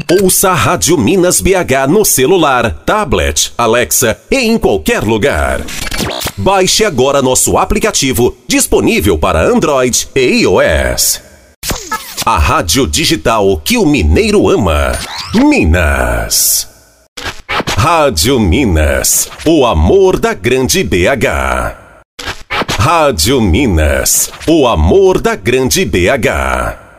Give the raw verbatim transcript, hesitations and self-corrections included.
Ouça a Rádio Minas B H no celular, tablet, Alexa e em qualquer lugar. Baixe agora nosso aplicativo, disponível para Android e iOS. A rádio digital que o mineiro ama. Minas. Rádio Minas, o amor da grande B H. Rádio Minas, o amor da grande B H.